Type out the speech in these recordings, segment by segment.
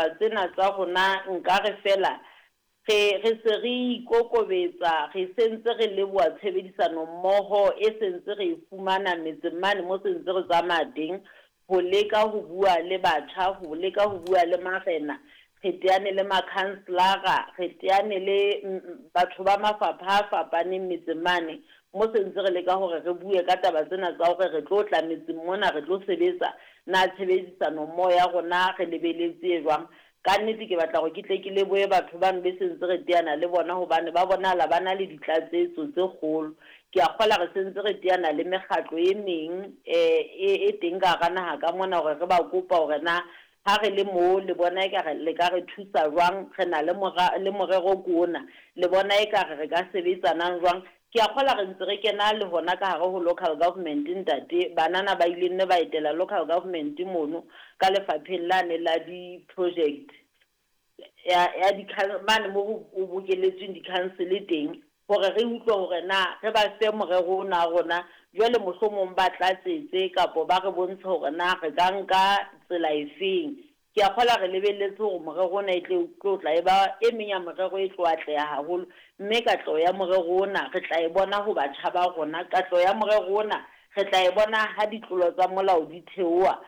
taba tsena tsa rona nkare fela re se re ikokobetsa re sentse re leboa tshebedisano mmoho e sentse re fumana metsemane mo sentse re tsamaya teng ho leka ho bua le batjha ho leka ho bua le marena re teane le makhanselara re teane le batho ba mafapha a fapaneng metsemane mo sentse re leka hore re bue ka taba tsena tsa hore re tlo tla metseng mona re tlo sebetsa na tshebedisano mmoho ya rona re lebeletse jwang ka nnete ke batla go ke tle ke leboe batho ba be sentse re teana le bona hobane ba bonala ba na le ditlatsetso tse kgolo ke a kgola re sentse re teana le mekgatlo e meng e teng ka ga naha ka mona hore re ba kopa hore na ha re le mo le bona ekare le ka re thusa jwang re na le morero kona le bona ekare re ka sebetsana jwang ke a kgola re ntse re kena le hona ka hare ho local government ntate banana ba ile nne ba etela local government mono ka lefapheng lane la di-project ya mane mo o bokeletsweng di-council teng hore re utlwe hore na re ba fe morero ona rona jwale mohlomong ba tlatsetse kapo ba re bontsha hore na re ka nka tsela efeng ke a kgola re lebelletse hore morero ona e tlo tla e ba e meng ya morero e tlo atleha haholo mme katleho ya morero ona re tla e bona ho batjha ba rona katleho ya morero ona re tla e bona ha ditlolo tsa molao di theoha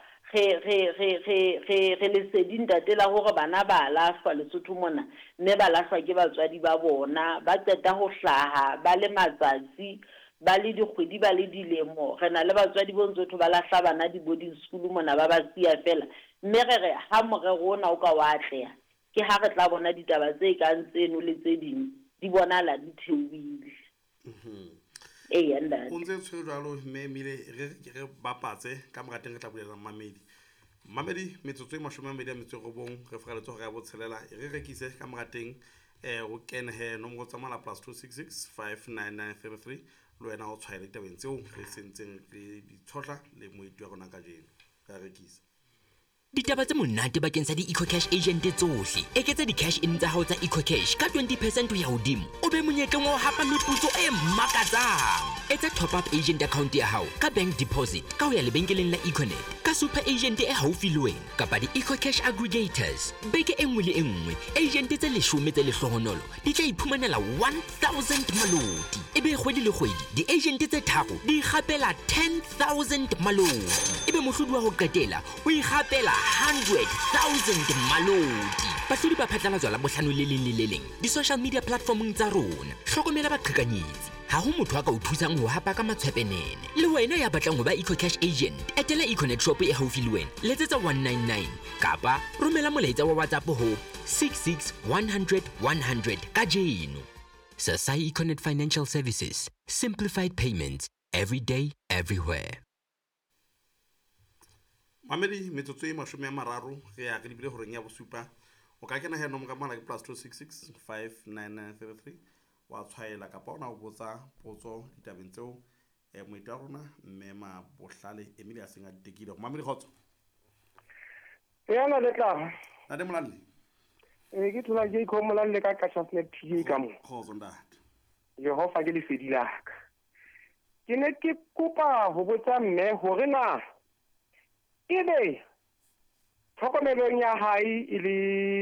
re lesedi ntate la hore bana ba lahlwa Lesotho mona mme ba lahlwa ke batswadi ba bona ba qeta ho hlaha ba le matsatsi ba le dikgwedi ba le dilemo re na le batswadi bontso ba lahla bana di boarding school mona ba ba sia fela mme re ha morero ona o ka wa atleha ke ha re tla bona ditaba tse kang tseno le tse ding di bonala di theohile anda o ntse tshwere jalo mme mile re bapatse ka morateng re tla bulela mamedi metsotso e 29 re fega letsogo ya botshelela re rekise ka morateng o kene he nomoro tsa mala +266 59933 le wena o tshwaile tabeng tseo re sentseng re di tshotla le moeti wa rona ka jeno ka rekisa ditaba tse monate bakeng sa di-ecocash agent tsohle eketsa di-cash in tsa hao tsa ecocash ka 20% ho ya hodimo o be monyetleng wa ho hapa meputso e makatsang etsa top up agent account ya hao ka bank deposit ka ho ya lebenkeleng la econet ka super agent e haufi le wena kapa di-ecocash aggregators beke e nngwe le e nngwe agent tse 10 tse lehlohonolo di tla iphumanela 1000 malodi ebe kgwedi le kgwedi di-agent tse tharo di ikgapela 10000 malodi ebe mohlodi wa ho qetela o ikgapela 100,000 malodi bahlodi ba phatlalatswa la bohlano le leng le le leng di-social media platformong tsa rona hlokomela baqhekanyetsi ha ho motho a ka o thusang ho hapa ka matshwepenene le wena ya batlang ho ba ecocash agent etela econet shop e haufi le wena letsetsa 199 kapa romela molaetsa wa WhatsApp ho 66 100 ka jeno Sasai Econet Financial Services, simplified payments every day everywhere. Mamedi metsotso e 30 re ya re dibile ho reng ya bosupa o ka kena he no ka mala ke +266 59933 wa tshwaela ka bona o botsa potso ditabeng tseo moeti wa rona mme ma bohlale Emily a senga ditekile go Mamedi khotso yana le tla na de molalle ke tlola ke go molalle ka Shasnet TV ka mo khotso ndat Jehova ke le fedilaka ke ne ke kopa ho botsa mme hore na ebe tlhokomelong ya hae e le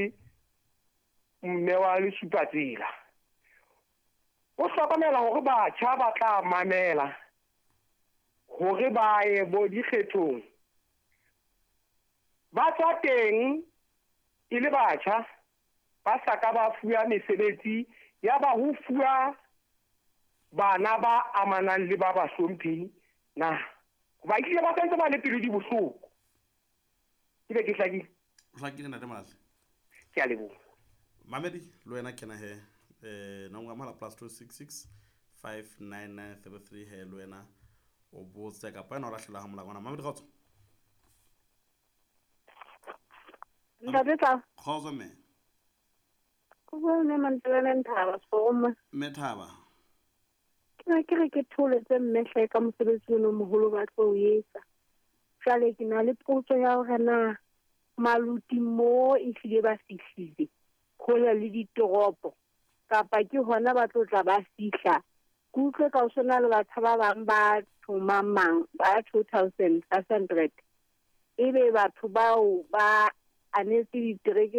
mme wa le supatsela o hlokomela hore batjha ba tla mamela hore ba ye bo dikgethong ba tsa teng e le batjha ba sa ka ba fuwa mesebetsi ya ba ho fuwa bana ba amanang le ba hlomphi na ba ile ba tsentse ba le pele di bohloko ke ke hlakile na de mala ke a lebo Mamedi lo yena kena he no nga mala +266 59933 he lo yena o botse ka pa no lahlela ha mola gona Mamedi khotso Ndabeta khotso me go ne mantlele ntaba soma methaba ke re ke thole tse mmehle ka mosebetsi no moholo ba tlo yetsa jale ke na le potso ya hore na maluti mo e file ba fihlile khola le ditoropo kapa ke hona ba tlo tla ba fihla kutlwe ka o sona le batho ba bang ba thomamang ba 2500 ebe batho bao ba anetse ditereke